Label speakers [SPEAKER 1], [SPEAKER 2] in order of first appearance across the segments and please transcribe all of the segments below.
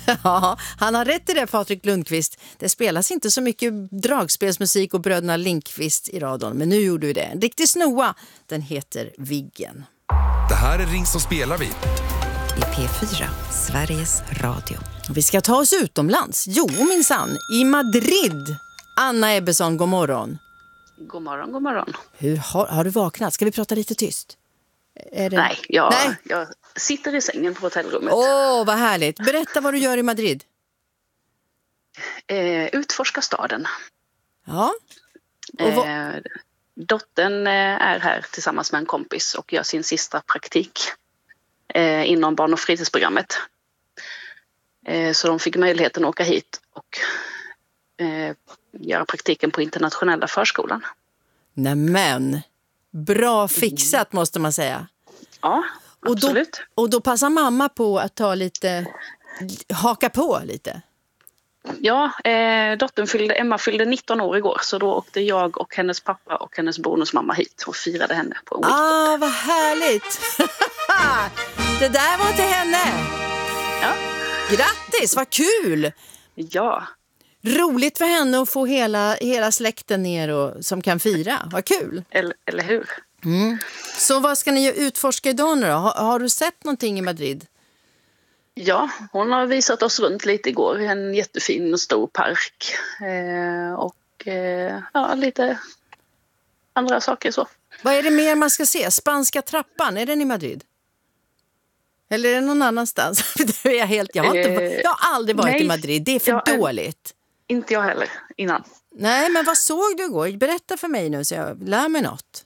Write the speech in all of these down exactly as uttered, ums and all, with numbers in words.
[SPEAKER 1] Ja, han har rätt i det, Patrik Lundqvist. Det spelas inte så mycket dragspelsmusik och Bröderna Lindqvist i radion, men nu gjorde vi det. En riktig snoa, den heter Viggen.
[SPEAKER 2] Det här är Ring som spelar vi.
[SPEAKER 3] I P fyra, Sveriges Radio.
[SPEAKER 1] Vi ska ta oss utomlands. Jo, minsann, i Madrid. Anna Ebbesson, god morgon.
[SPEAKER 4] God morgon, god morgon.
[SPEAKER 1] Hur har, har du vaknat? Ska vi prata lite tyst? Är det...
[SPEAKER 4] Nej, jag,
[SPEAKER 1] Nej,
[SPEAKER 4] jag sitter i sängen på hotellrummet.
[SPEAKER 1] Åh, vad härligt. Berätta vad du gör i Madrid.
[SPEAKER 4] Eh, utforska staden.
[SPEAKER 1] Ja. Och vad...
[SPEAKER 4] eh, dottern är här tillsammans med en kompis och gör sin sista praktik eh, inom barn- och fritidsprogrammet. Eh, så de fick möjligheten att åka hit och eh, göra praktiken på internationella förskolan.
[SPEAKER 1] Nämen, bra fixat måste man säga.
[SPEAKER 4] Ja, absolut.
[SPEAKER 1] Och då, och då passar mamma på att ta lite, haka på lite.
[SPEAKER 4] Ja, eh, dottern fyllde, Emma fyllde nitton år igår, så då åkte jag och hennes pappa och hennes bonusmamma hit och firade henne på en weekend.
[SPEAKER 1] Ah, vad härligt! Det där var till henne!
[SPEAKER 4] Ja.
[SPEAKER 1] Grattis, vad kul!
[SPEAKER 4] Ja.
[SPEAKER 1] Roligt för henne att få hela, hela släkten ner och, som kan fira. Vad kul!
[SPEAKER 4] Eller, eller hur?
[SPEAKER 1] Mm. Så vad ska ni utforska idag nu då? Har, har du sett någonting i Madrid?
[SPEAKER 4] Ja, hon har visat oss runt lite igår. En jättefin och stor park. Eh, och eh, ja, lite andra saker så.
[SPEAKER 1] Vad är det mer man ska se? Spanska trappan, är den i Madrid? Eller är det någon annanstans? Det är jag, helt, jag, har inte, jag har aldrig varit
[SPEAKER 4] nej,
[SPEAKER 1] i Madrid, det är för
[SPEAKER 4] jag,
[SPEAKER 1] dåligt.
[SPEAKER 4] Inte jag heller, innan.
[SPEAKER 1] Nej, men vad såg du igår? Berätta för mig nu så jag lär mig något.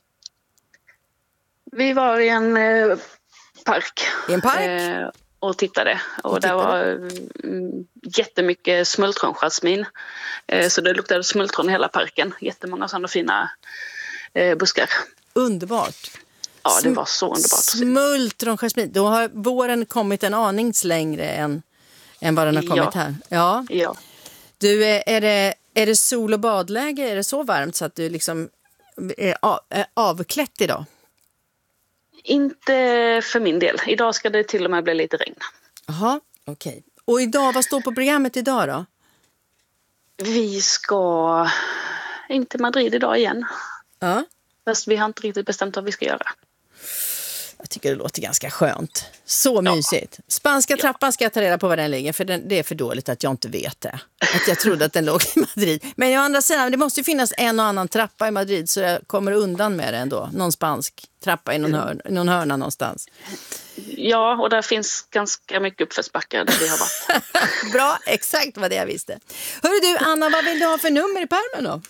[SPEAKER 4] Vi var i en eh, park.
[SPEAKER 1] I en park?
[SPEAKER 4] Eh, och tittade. Och,
[SPEAKER 1] och
[SPEAKER 4] där
[SPEAKER 1] tittade.
[SPEAKER 4] var mm, jättemycket smultronjasmin. Eh, så det luktade smultron i hela parken. Jättemånga sådana fina eh, buskar.
[SPEAKER 1] Underbart.
[SPEAKER 4] Ja, det var så underbart.
[SPEAKER 1] Smultron, jasmin. Då har våren kommit en aning längre än, än vad den har kommit
[SPEAKER 4] ja.
[SPEAKER 1] här. Ja.
[SPEAKER 4] Ja.
[SPEAKER 1] Du, är det, är det sol- och badläge? Är det så varmt så att du liksom är, av, är avklätt idag?
[SPEAKER 4] Inte för min del. Idag ska det till och med bli lite regn.
[SPEAKER 1] Jaha, okej. Okay. Och idag, vad står på programmet idag då?
[SPEAKER 4] Vi ska in till Madrid idag igen.
[SPEAKER 1] Ja.
[SPEAKER 4] Fast vi har inte riktigt bestämt vad vi ska göra.
[SPEAKER 1] Jag tycker det låter ganska skönt. Så mysigt. Spanska
[SPEAKER 4] ja.
[SPEAKER 1] trappan ska jag ta reda på var den ligger. För den, det är för dåligt att jag inte vet det. Att jag trodde att den låg i Madrid. Men å andra sidan, det måste ju finnas en och annan trappa i Madrid. Så jag kommer undan med det ändå. Någon spansk trappa i någon, hörn, någon hörna någonstans.
[SPEAKER 4] Ja, och där finns ganska mycket uppförsbackar där vi har varit.
[SPEAKER 1] Bra, exakt vad det jag visste. Hörru du, Anna, vad vill du ha för nummer i pärmen då?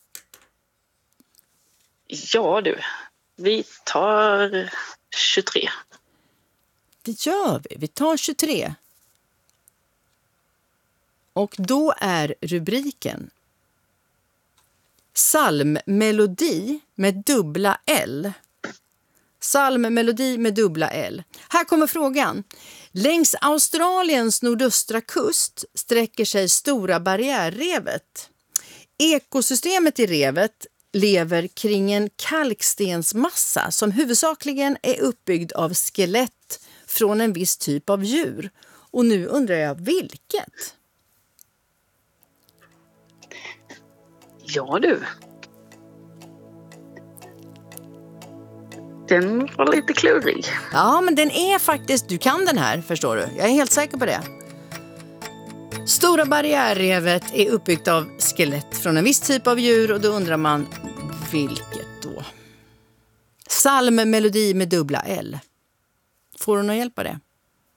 [SPEAKER 4] Ja du, vi tar tjugotre.
[SPEAKER 1] Det gör vi, vi tar tjugotre. Och då är rubriken Psalmmelodi med dubbla L. Psalmmelodi med dubbla L. Här kommer frågan. Längs Australiens nordöstra kust sträcker sig Stora barriärrevet. Ekosystemet i revet lever kring en kalkstensmassa som huvudsakligen är uppbyggd av skelett från en viss typ av djur. Och nu undrar jag vilket?
[SPEAKER 4] Ja du. Den var lite klurig.
[SPEAKER 1] Ja, men den är faktiskt, du kan den här, förstår du. Jag är helt säker på det. Stora barriärrevet är uppbyggt av skelett från en viss typ av djur och då undrar man vilket då? Psalmmelodi med dubbla L. Får du någon hjälp av det?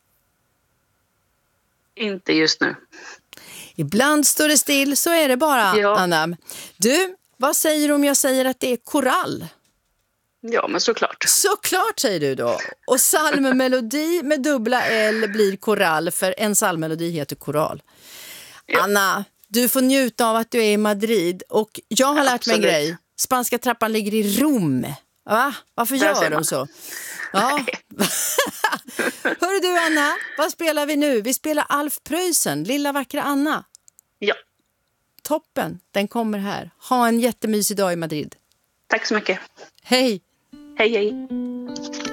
[SPEAKER 4] Inte just nu.
[SPEAKER 1] Ibland står det still, så är det bara,
[SPEAKER 4] ja.
[SPEAKER 1] Anna. Du, vad säger du om jag säger att det är korall?
[SPEAKER 4] Ja, men såklart.
[SPEAKER 1] Såklart säger du då. Och psalmmelodi med dubbla L blir korall, för en psalmmelodi heter koral. Ja. Anna, du får njuta av att du är i Madrid. Och jag har ja, lärt mig en grej. Spanska trappan ligger i Rom. Va? Varför gör de så? Ja. Hörru du, Anna, vad spelar vi nu? Vi spelar Alf Preussen, Lilla vackra Anna.
[SPEAKER 4] Ja.
[SPEAKER 1] Toppen, den kommer här. Ha en jättemysig dag i Madrid.
[SPEAKER 4] Tack så mycket.
[SPEAKER 1] Hej.
[SPEAKER 4] Hej, hej.